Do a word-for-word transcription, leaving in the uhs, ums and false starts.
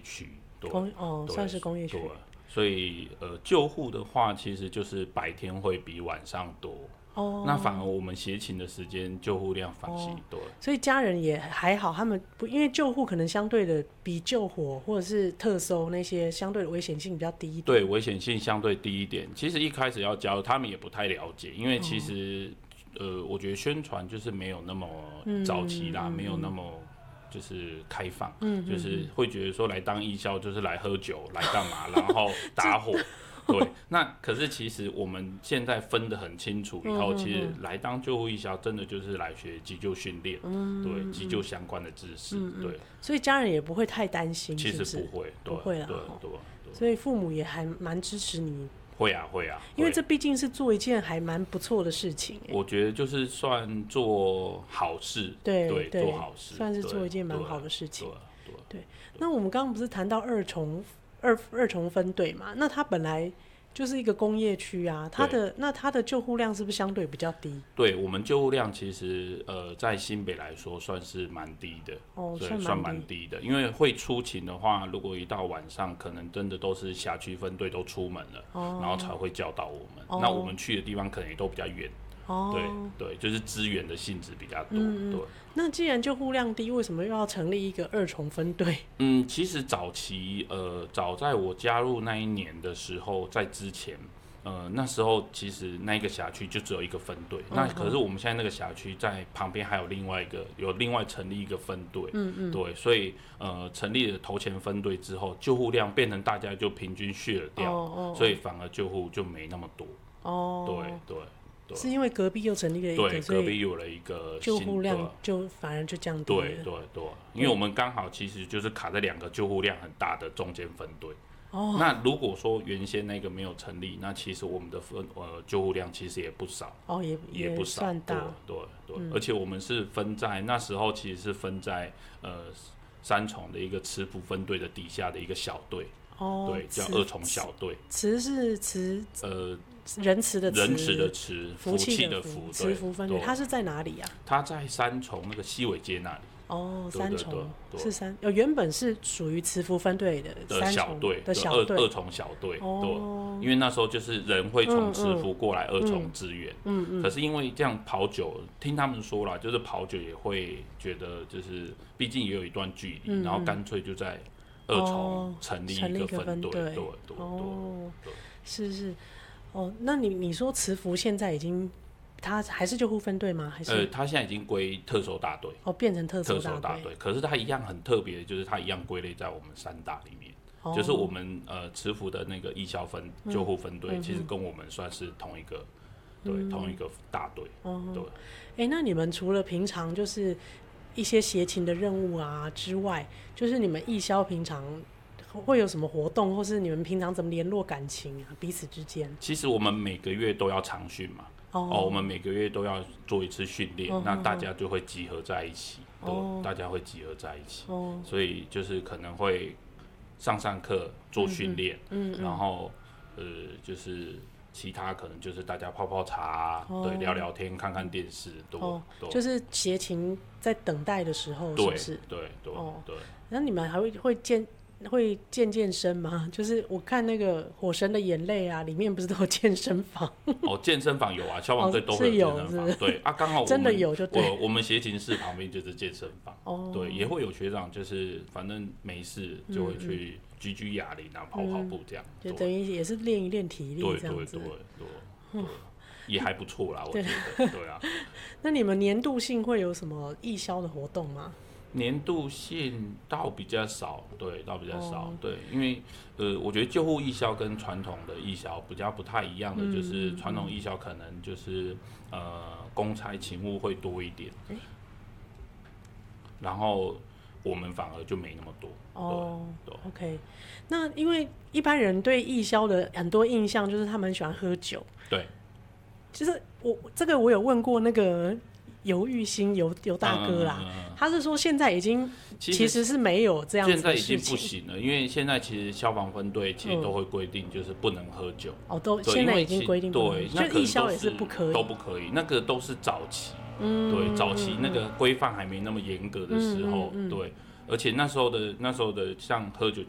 区，对， 工哦算是工业区。 所以呃，救护的话，其实就是白天会比晚上多。哦，那反而我们协勤的时间救护量反而多、哦， 所以家人也还好，他们不因为救护可能相对的比救火或者是特搜那些相对的危险性比较低一点。 对，危险性相对低一点。其实一开始要教他们也不太了解，因为其实、哦、呃，我觉得宣传就是没有那么早期啦，嗯嗯嗯、没有那么。就是开放，嗯，就是会觉得说来当义消就是来喝酒，来干嘛，然后打火，对。那可是其实我们现在分得很清楚，以后其实来当救护义消真的就是来学急救训练，嗯，对，急救相关的知识，嗯嗯、对。 所以家人也不会太担心， 其实是不是不会， 不会啦， 对对对。 所以父母也还蛮支持你。 会啊会啊， 因为这毕竟是做一件还蛮不错的事情。 我觉得就是算做好事， 对对, 对， 做好事， 算是做一件蛮好的事情。 对 对, 对, 对。那我们刚刚不是谈到二重二二重分队嘛？那它本来就是一个工业区啊，它的那它的救护量是不是相对比较低？ 对，我们救护量其实呃在新北来说算是蛮低的， 哦， 算蛮低的。因为会出勤的话，如果一到晚上，可能真的都是辖区分队都出门了，哦、然后才会叫到我们、哦。那我们去的地方可能也都比较远。哦，对对，就是资源的性质比较多、嗯。对， 那既然救护量低，为什么又要成立一个二重分队？ 嗯，其实早期呃，早在我加入那一年的时候，在之前，呃，那时候其实那一个辖区就只有一个分队、嗯。那可是我们现在那个辖区在旁边还有另外一个，有另外成立一个分队。嗯嗯。对，所以呃，成立了头前分队之后，救护量变成大家就平均share掉、哦哦，所以反而救护就没那么多。哦。对对。 是因为隔壁又成立了一个， 对，隔壁有了一个救护量就反而就降低了。 对对对，因为我们刚好其实就是卡在两个救护量很大的中间分队。哦。那如果说原先那个没有成立，那其实我们的分呃救护量其实也不少。 哦，也也不少， 算大。 对对对、嗯，而且我们是分在那时候其实是分在呃三重的一个慈福分队的底下的一个小队。哦。对，叫二重小队。 慈是慈呃。 仁慈的慈， 仁慈的慈，福气的福， 慈福分队，它是在哪里啊？ 它在三重那个西尾街那里。 哦，三重是三，呃，原本是属于慈福分队的的小队的小队， 二重小队。哦，对，因为那时候就是人会从慈福过来二重支援。嗯嗯。可是因为这样跑久，听他们说啦，就是跑久也会觉得，就是毕竟也有一段距离，然后干脆就在二重成立一个分队。对对对。哦， 是是。哦，那你你说慈福现在已经，他还是救护分队吗？还是？ 呃，他现在已经归特搜大队。 哦，变成特搜大队。特搜大队，可是他一样很特别，就是他一样归类在我们三大里面。哦。就是我们呃慈福的那个义消分救护分队、嗯，其实跟我们算是同一个，嗯、对，同一个大队。哦。对。 哎、欸，那你们除了平常就是一些协勤的任务啊之外，就是你们义消平常会有什么活动，或是你们平常怎么联络感情啊？彼此之间？ 其实我们每个月都要常训嘛。哦, 哦，我们每个月都要做一次训练、哦，那大家就会集合在一起。哦，大家会集合在一起。哦，所以就是可能会上上课做训练、嗯嗯，然后呃，就是其他可能就是大家泡泡茶、啊哦，对，聊聊天，看看电视，对， 哦、就是协勤在等待的时候，是不是？ 对对对、哦、对。 那你们还会会见？会健健身吗？就是我看那个《火神的眼泪》啊，里面不是都有健身房？ 哦，健身房有啊，消防队都会有健身房。哦、对啊，刚好我们真的有就对。 我我们协勤室旁边就是健身房。哦。对，也会有学长，就是反正没事就会去举举哑铃啊，跑跑步这样。 就等于也是练一练体力这样子。 对对对对对。也还不错啦，我觉得。对啊。 那你们年度性会有什么义消的活动吗？ 年度性倒比较少，对，倒比较少，哦、对，因为呃，我觉得救护义消跟传统的义消比较不太一样的，嗯、就是传统义消可能就是呃公差勤务会多一点，欸、然后我们反而就没那么多。哦，对对 ，OK， 那因为一般人对义消的很多印象就是他们很喜欢喝酒， 对， 就是我这个我有问过那个。游玉兴游游大哥啦、嗯嗯嗯，他是说现在已经其实是没有这样子的事情， 现在已经不行了，因为现在其实消防分队其实都会规定就是不能喝酒。 嗯、哦，都现在已经规定不能， 对， 就义消也是不可以， 都不可以，那个都是早期，嗯、对，早期那个规范还没那么严格的时候，嗯嗯嗯嗯对。而且那时候的那时候的像喝酒